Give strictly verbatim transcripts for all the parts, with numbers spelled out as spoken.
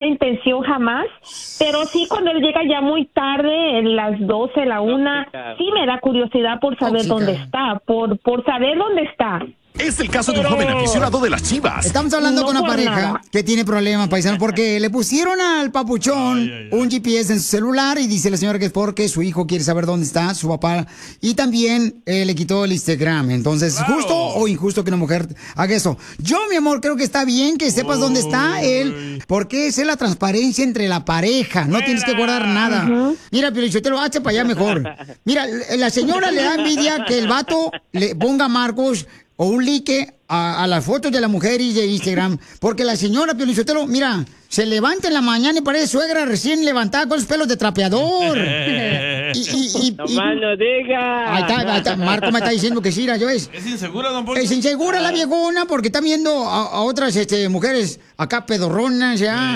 intención jamás, pero sí cuando él llega ya muy tarde, en las doce, la una, sí me da curiosidad por saber Tóxica. dónde está, por, por saber dónde está. Es el caso de un joven aficionado de las Chivas. Estamos hablando No con una por pareja nada. que tiene problemas, paisano, porque le pusieron al papuchón Ay, ay, ay. un G P S en su celular y dice la señora que es porque su hijo quiere saber dónde está su papá y también eh, le quitó el Instagram. Entonces, Claro. ¿justo o injusto que una mujer haga eso? Yo, mi amor, creo que está bien que sepas dónde está él, porque esa es la transparencia entre la pareja. No tienes que guardar nada. Mira, Piolichotelo, hazte para allá mejor. Mira, la señora le da envidia que el vato le ponga Marcos o un like a, a las fotos de la mujer y de Instagram, porque la señora Piolichotelo, mira, se levanta en la mañana y parece suegra recién levantada con los pelos de trapeador. y, y, y, No y- más no diga. ahí está, ahí está, Marco me está diciendo que sí, la yo es. ¿Es insegura, don Poncho? Es insegura la viejona porque está viendo a, a otras este, mujeres acá pedorronas, ya.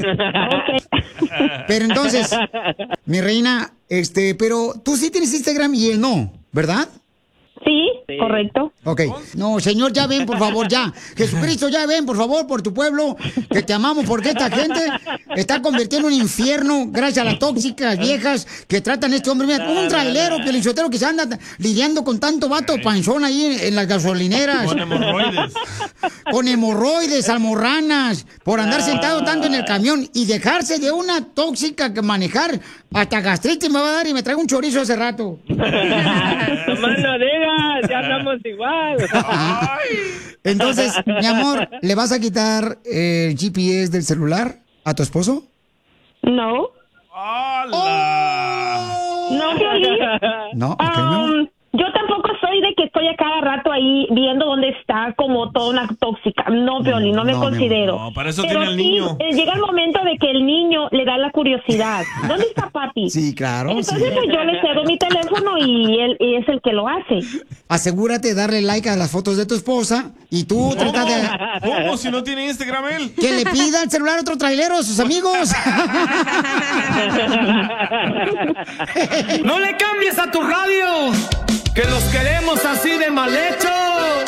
Pero entonces, mi reina, este, pero tú sí tienes Instagram y él no, ¿verdad? Sí, Sí. correcto. Ok. No, señor, ya ven, por favor, ya. Jesucristo, ya ven, por favor, por tu pueblo, que te amamos, porque esta gente está convirtiendo en un infierno gracias a las tóxicas viejas que tratan a este hombre. Mira, un trailero, piolichotero, que se anda lidiando con tanto vato panzón ahí en, en las gasolineras. Con hemorroides. Con hemorroides, almorranas, por andar sentado tanto en el camión y dejarse de una tóxica que manejar. Hasta gastritis me va a dar y me traigo un chorizo hace rato. No más no digas, ya andamos igual. Entonces, mi amor, ¿le vas a quitar el G P S del celular a tu esposo? No, ¡Hala! no, Piolín. No, ok, mi amor. Um, yo tampoco soy de que estoy a cada rato ahí viendo dónde está como toda una tóxica. No, Piolín, no me no, mi considero. No, para eso Pero tiene al sí, niño. eh, llega el momento de que el niño le da la curiosidad. ¿Dónde está papi? Sí, claro, Entonces, sí. pues yo le cedo mi teléfono y él y es el que lo hace. Asegúrate de darle like a las fotos de tu esposa y tú trata de ¿Cómo si no tiene Instagram él? que le pida el celular a otro trailero a sus amigos. No le cambies a tu radio, que los queremos así de mal hecho.